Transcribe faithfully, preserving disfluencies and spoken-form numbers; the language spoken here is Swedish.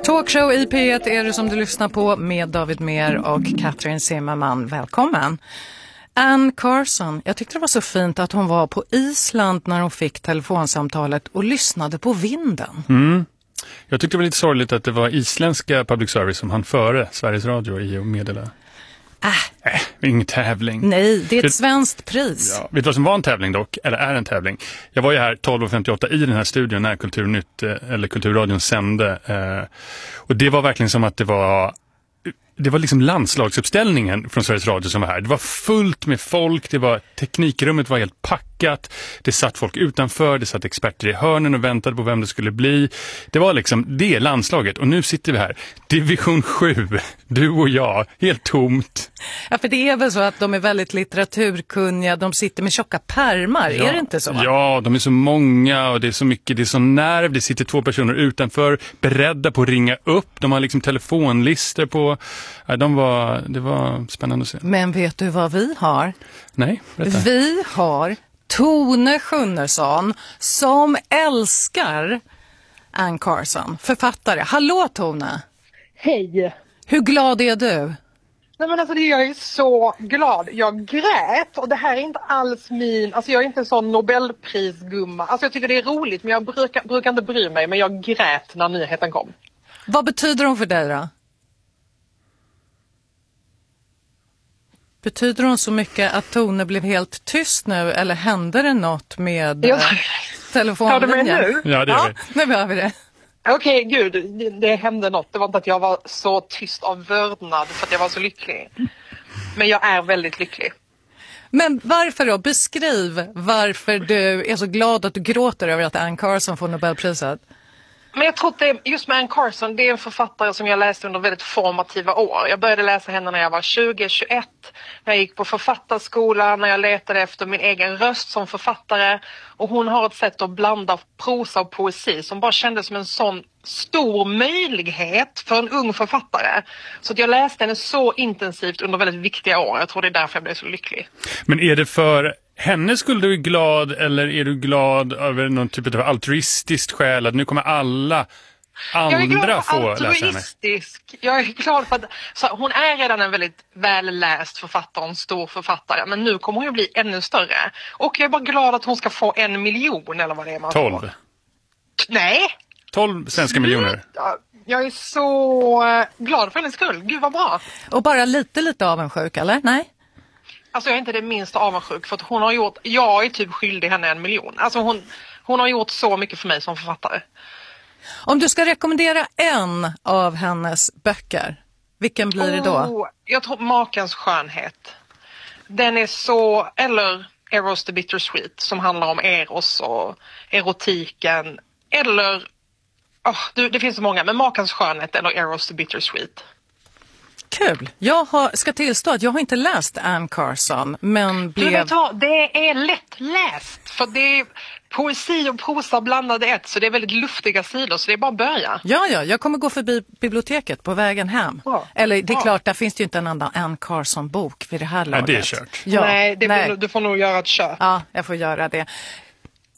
Talkshow I P ett är det som du lyssnar på med David Mer och Katrin Zimmerman. Välkommen. Anne Carson, jag tyckte det var så fint att hon var på Island när hon fick telefonsamtalet och lyssnade på vinden. Mm. Jag tyckte det var lite sorgligt att det var isländska public service som han före Sveriges Radio i och meddela. Äh. Äh, ingen tävling. Nej, det är ett För, svenskt pris. Ja, vet du vad som var en tävling dock? Eller är en tävling? Jag var ju här tolv femtioåtta i den här studion när Kulturnytt eller Kulturradion sände. Eh, och det var verkligen som att det var... Det var liksom landslagsuppställningen från Sveriges Radio som var här. Det var fullt med folk, det var, teknikrummet var helt packat, det satt folk utanför, det satt experter i hörnen och väntade på vem det skulle bli. Det var liksom det landslaget, och nu sitter vi här. Division sju, du och jag, helt tomt. Ja, för det är väl så att de är väldigt litteraturkunniga, de sitter med tjocka pärmar, Ja, är det inte så? Ja, de är så många och det är så mycket, det är så nerv, det sitter två personer utanför, beredda på att ringa upp, de har liksom telefonlister på... Ja, de var, det var spännande att se. Men vet du vad vi har? Nej, berätta. Vi har Tone Schunnesson som älskar Anne Carson, författare. Hallå Tone! Hej! Hur glad är du? Nej men alltså det, jag är så glad. Jag grät och det här är inte alls min, alltså jag är inte en sån Nobelprisgumma. Alltså jag tycker det är roligt men jag brukar, brukar inte bry mig, men jag grät när nyheten kom. Vad betyder hon för dig då? Betyder hon så mycket att Tone blev helt tyst nu, eller hände det något med ja. telefonlinjen? Hör du mig nu? Ja, det gör vi. Ja, nu hör vi det. Okej, okay, gud, det, det hände något. Det var inte att jag var så tyst av vördnad för att jag var så lycklig. Men jag är väldigt lycklig. Men varför då? Beskriv varför du är så glad att du gråter över att Anne Carson får Nobelpriset. Men jag tror att det, just med Anne Carson, det är en författare som jag läste under väldigt formativa år. Jag började läsa henne när jag var tjugo tjugoett, när jag gick på författarskola, när jag letade efter min egen röst som författare. Och hon har ett sätt att blanda prosa och poesi som bara kändes som en sån stor möjlighet för en ung författare. Så att jag läste henne så intensivt under väldigt viktiga år. Jag tror det är därför jag blev så lycklig. Men är det för... Henne skulle du är glad, eller är du glad över någon typ av altruistiskt skäl att nu kommer alla andra jag är glad få altruistisk. läsa henne? Jag är glad för att så hon är redan en väldigt välläst författare, en stor författare, men nu kommer hon ju bli ännu större. Och jag är bara glad att hon ska få en miljon eller vad det är man Tolv. får. Nej! Tolv svenska miljoner. Jag är så glad för hennes skull. Gud vad bra. Och bara lite, lite avundsjuk, eller? Nej? Alltså jag är inte det minsta avundsjuk för att hon har gjort, jag är typ skyldig henne en miljon. Alltså hon, hon har gjort så mycket för mig som författare. Om du ska rekommendera en av hennes böcker, vilken blir det då? Oh, jag tror Makens skönhet. Den är så, eller Eros the Bittersweet som handlar om Eros och erotiken. Eller, oh, det, det finns så många, men Makens skönhet eller Eros the Bittersweet. Kul. Jag har, ska tillstå att jag har inte läst Anne Carson, men blev... Du vet vad, det är lätt läst. För det är poesi och prosa blandade ett, så det är väldigt luftiga sidor, så det är bara att börja. Ja, ja, jag kommer gå förbi biblioteket på vägen hem. Ja. Eller det är Ja. klart, där finns det ju inte en annan Anne Carson-bok vid det här laget. Ja, det är kört. Ja, nej, det nej. Blir, du får nog göra ett köp. Ja, jag får göra det.